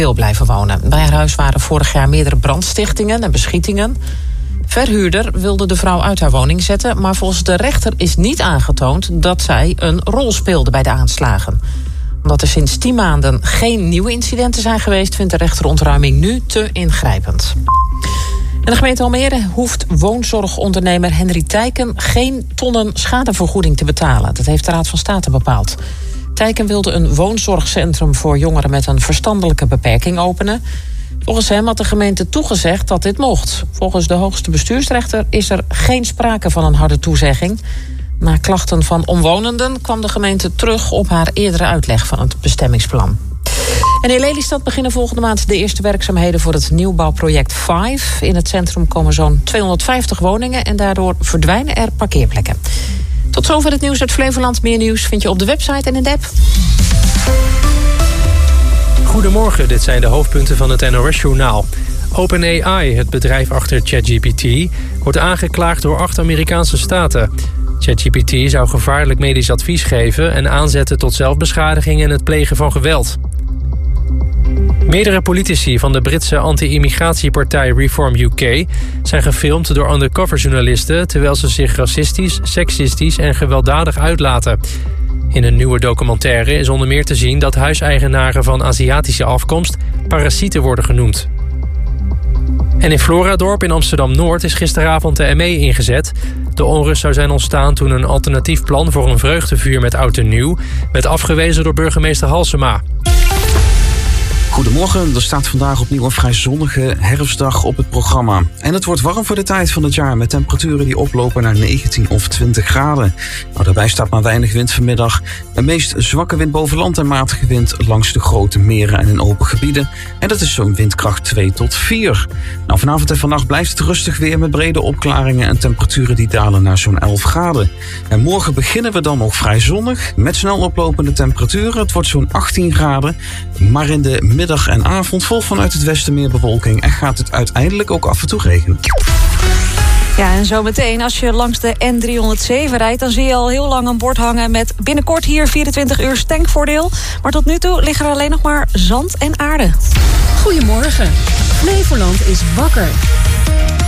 wil blijven wonen. Bij haar huis waren vorig jaar meerdere brandstichtingen en beschietingen. Verhuurder wilde de vrouw uit haar woning zetten, maar volgens de rechter is niet aangetoond dat zij een rol speelde bij de aanslagen. Omdat er sinds 10 maanden geen nieuwe incidenten zijn geweest, vindt de rechter ontruiming nu te ingrijpend. En de gemeente Almere hoeft woonzorgondernemer Henry Tijken geen tonnen schadevergoeding te betalen. Dat heeft de Raad van State bepaald. Tijken wilde een woonzorgcentrum voor jongeren met een verstandelijke beperking openen. Volgens hem had de gemeente toegezegd dat dit mocht. Volgens de hoogste bestuursrechter is er geen sprake van een harde toezegging. Na klachten van omwonenden kwam de gemeente terug op haar eerdere uitleg van het bestemmingsplan. En in Lelystad beginnen volgende maand de eerste werkzaamheden voor het nieuwbouwproject 5. In het centrum komen zo'n 250 woningen en daardoor verdwijnen er parkeerplekken. Tot zover het nieuws uit Flevoland. Meer nieuws vind je op de website en in de app. Goedemorgen, dit zijn de hoofdpunten van het NOS-journaal. OpenAI, het bedrijf achter ChatGPT, wordt aangeklaagd door 8 Amerikaanse staten. ChatGPT zou gevaarlijk medisch advies geven en aanzetten tot zelfbeschadiging en het plegen van geweld. Meerdere politici van de Britse anti-immigratiepartij Reform UK zijn gefilmd door undercoverjournalisten terwijl ze zich racistisch, seksistisch en gewelddadig uitlaten. In een nieuwe documentaire is onder meer te zien dat huiseigenaren van Aziatische afkomst parasieten worden genoemd. En in Floradorp in Amsterdam-Noord is gisteravond de ME ingezet. De onrust zou zijn ontstaan toen een alternatief plan voor een vreugdevuur met oud en nieuw werd afgewezen door burgemeester Halsema. Goedemorgen, er staat vandaag opnieuw een vrij zonnige herfstdag op het programma. En het wordt warm voor de tijd van het jaar met temperaturen die oplopen naar 19 of 20 graden. Nou, daarbij staat maar weinig wind vanmiddag. Een meest zwakke wind boven land en matige wind langs de grote meren en in open gebieden. En dat is zo'n windkracht 2 tot 4. Nou, vanavond en vannacht blijft het rustig weer met brede opklaringen en temperaturen die dalen naar zo'n 11 graden. En morgen beginnen we dan nog vrij zonnig met snel oplopende temperaturen. Het wordt zo'n 18 graden, maar in de middag en avond vol vanuit het westen meer bewolking en gaat het uiteindelijk ook af en toe regenen. Ja, en zometeen als je langs de N307 rijdt, dan zie je al heel lang een bord hangen met binnenkort hier 24 uur tankvoordeel. Maar tot nu toe liggen er alleen nog maar zand en aarde. Goedemorgen. Flevoland is wakker.